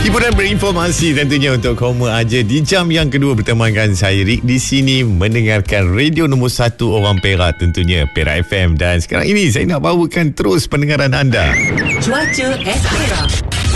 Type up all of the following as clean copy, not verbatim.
Hiburan berinformasi tentunya untuk kaum aja di jam yang kedua bertemankan saya Rick di sini mendengarkan radio nombor 1 orang Perak, tentunya Perak FM. Dan sekarang ini saya nak bawakan terus pendengaran anda Cuaca Perak.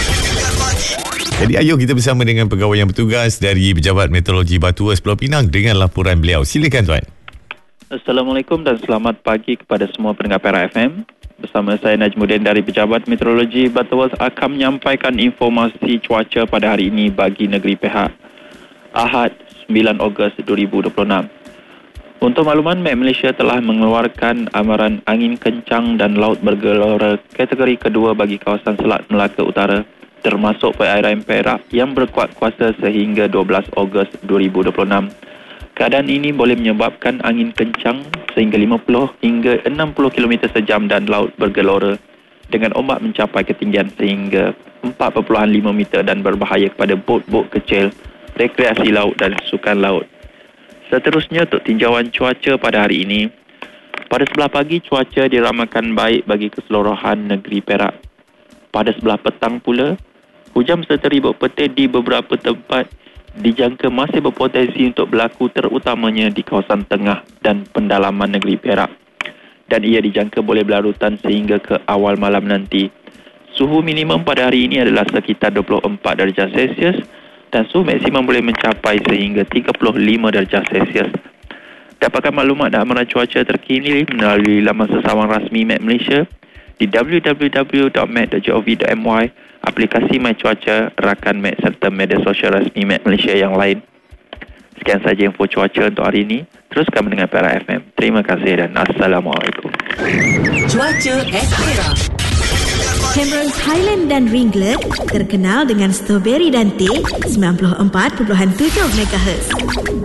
Jadi ayo kita bersama dengan pegawai yang bertugas dari Pejabat Meteorologi Batu Ars Pulau Pinang dengan laporan beliau. Silakan tuan. Assalamualaikum dan selamat pagi kepada semua pendengar Perak FM. Bersama saya Najmuddin dari Pejabat Meteorologi Batu Ars akan menyampaikan informasi cuaca pada hari ini bagi negeri Perak. Ahad 9 Ogos 2026. Untuk makluman, Met Malaysia telah mengeluarkan amaran angin kencang dan laut bergelora kategori kedua bagi kawasan Selat Melaka Utara, termasuk perairan Perak yang berkuat kuasa sehingga 12 Ogos 2026. Keadaan ini boleh menyebabkan angin kencang sehingga 50 hingga 60 km sejam dan laut bergelora dengan ombak mencapai ketinggian sehingga 4.5 meter dan berbahaya kepada bot-bot kecil, rekreasi laut dan sukan laut. Seterusnya untuk tinjauan cuaca pada hari ini. Pada sebelah pagi, cuaca diramakan baik bagi keseluruhan negeri Perak. Pada sebelah petang pula, hujan serta ribut petir di beberapa tempat dijangka masih berpotensi untuk berlaku, terutamanya di kawasan tengah dan pendalaman negeri Perak. Dan ia dijangka boleh berlarutan sehingga ke awal malam nanti. Suhu minimum pada hari ini adalah sekitar 24 darjah Celsius dan suhu maksimum boleh mencapai sehingga 35 darjah Celsius. Dapatkan maklumat dan amaran cuaca terkini melalui laman sesawang rasmi Met Malaysia di www.met.gov.my, aplikasi My Cuaca, rakan Met serta media sosial rasmi Met Malaysia yang lain. Sekian saja info cuaca untuk hari ini. Teruskan mendengar Perak FM. Terima kasih dan Assalamualaikum. Cuaca Perak. Cameron Highland dan Ringlet terkenal dengan strawberry dan teh 94.7 MHz.